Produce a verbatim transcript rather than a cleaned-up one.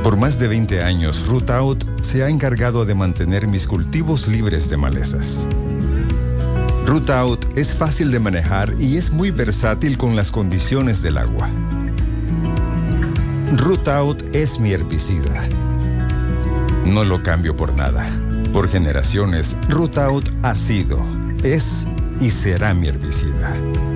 Por más de veinte años, Root Out se ha encargado de mantener mis cultivos libres de malezas. Root Out es fácil de manejar y es muy versátil con las condiciones del agua. Root Out es mi herbicida. No lo cambio por nada. Por generaciones, Root Out ha sido, es y será mi herbicida.